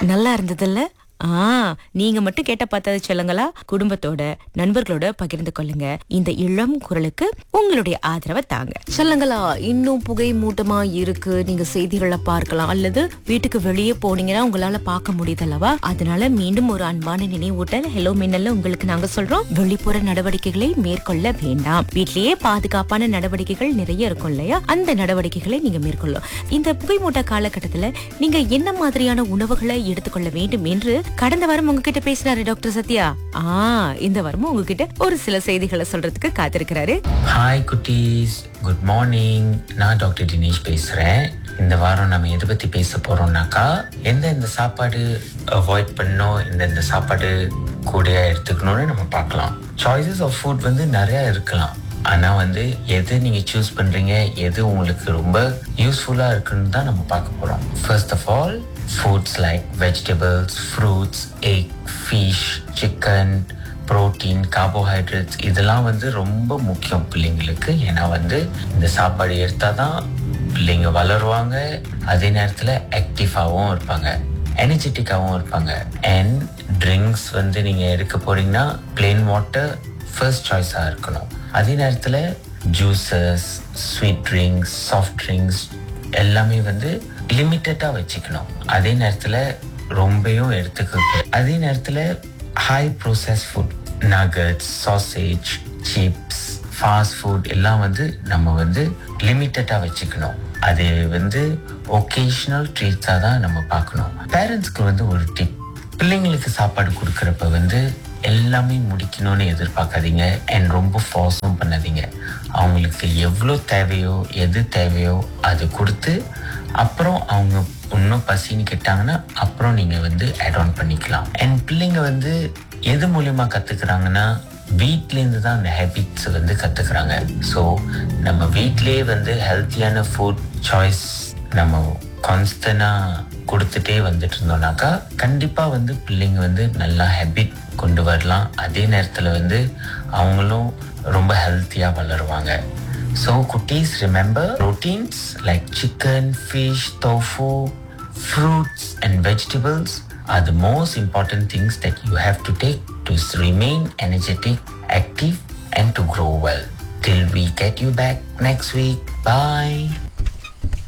நல்லா இருந்ததுல்ல? நீங்க மட்டும் கேட்ட பார்த்தது செல்லுங்களா, குடும்பத்தோட நண்பர்களோட பகிர்ந்து கொள்ளுங்க. இந்த இளம் குரலுக்கு உங்களுடைய ஆதரவை தாங்க. செல்லுங்களா, இன்னும் புகை மூட்டமா இருக்கு. நீங்க செய்திகளை பார்க்கலாம், அல்லது வீட்டுக்கு வெளியே போனீங்கன்னா உங்களால பார்க்க முடியுதல்லவா? அதனால மீண்டும் ஒரு அன்பான நினைவூட்டல் ஹலோ மின்னல்ல உங்களுக்கு நாங்க சொல்றோம். வெளிப்புற நடவடிக்கைகளை மேற்கொள்ள வேண்டாம். வீட்டிலேயே பாதுகாப்பான நடவடிக்கைகள் நிறைய இருக்கும் இல்லையா? அந்த நடவடிக்கைகளை நீங்க மேற்கொள்ளும். இந்த புகை மூட்ட காலகட்டத்துல நீங்க என்ன மாதிரியான உணவுகளை எடுத்துக்கொள்ள வேண்டும் என்று கடந்த வாரம் உங்ககிட்ட பேசினாரு டாக்டர் சத்யா. இந்த வாரமும் உங்ககிட்ட ஒரு சில செய்திகளை சொல்றதுக்கு காத்திருக்கிறாரு. ஹாய் குட்டீஸ், குட் மார்னிங். நான் டாக்டர் தினேஷ் பேசுறேன். இந்த வாரம் நம்ம எதை பத்தி பேச போறோம்னாக்கா, எந்தெந்த சாப்பாடு அவாய்ட் பண்ணணும், எந்தெந்த சாப்பாடு கூட எடுத்துக்கணும்னு நம்ம பார்க்கலாம். சாய்ஸஸ் ஆஃப் ஃபுட் வந்து நிறைய இருக்கலாம். ஆனா எது நீங்க சூஸ் பண்றீங்க, எது உங்களுக்கு ரொம்ப யூஸ்ஃபுல்லா இருக்குன்னு தான் நம்ம பார்க்க போறோம். First of all, foods like vegetables, fruits, egg, fish, chicken, protein, carbohydrates இதெல்லாம் ரொம்ப முக்கியம் பிள்ளைங்களுக்கு. ஏன்னா இந்த சாப்பாடு எடுத்தாதான் பிள்ளைங்க வளருவாங்க, அதே நேரத்துல ஆக்டிவாகவும் இருப்பாங்க, எனர்ஜெட்டிக்காகவும் இருப்பாங்க. அண்ட் ட்ரிங்க்ஸ் நீங்க எடுக்க போறீங்கன்னா பிளெயின் வாட்டர் ஃபர்ஸ்ட் சாய்ஸா இருக்கணும். அதே நேரத்துல juices, sweet drinks, soft drinks எல்லாமே லிமிட்டடா வச்சுக்கணும். அதே நேரத்துல ரொம்பவும் எடுத்துக்க. அதே நேரத்துல high process food, nuggets, sausage, chips, fast food எல்லாம் நம்ம லிமிட்டடா வச்சுக்கணும். அது ஒகேஷனல் ட்ரீட்ஸா தான் நம்ம பார்க்கணும். பேரண்ட்ஸ்க்கு ஒரு டிப், பிள்ளைங்களுக்கு சாப்பாடு கொடுக்கறப்ப எல்லாமே முடிக்கணும்னு எதிர்பார்க்காதீங்க. அண்ட் ரொம்ப ஃபோர்ஸும் பண்ணாதீங்க. அவங்களுக்கு எவ்வளோ தேவையோ, எது தேவையோ அது கொடுத்து, அப்புறம் அவங்க இன்னும் பசின்னு கேட்டாங்கன்னா அப்புறம் நீங்க ஆட் ஆன் பண்ணிக்கலாம். அண்ட் பிள்ளைங்க எது மூலியமா கத்துக்கிறாங்கன்னா, வீட்லேருந்து தான் அந்த ஹேபிட்ஸ் கத்துக்கிறாங்க. ஸோ நம்ம வீட்லேயே ஹெல்த்தியான ஃபுட் சாய்ஸ் நம்ம கான்ஸ்டன்டா கொடுத்துட்டே இருந்தோம்னாக்கா கண்டிப்பா பிள்ளைங்க நல்லா ஹேபிட் கொண்டு வரலாம். அதே நேரத்துல அவங்களும் ரொம்ப ஹெல்த்தியா வளருவாங்க. So cookies, remember, proteins like chicken, fish, tofu, fruits and vegetables are the most important things that you have to take to remain energetic, active and to grow well. Till we get you back next week. Bye.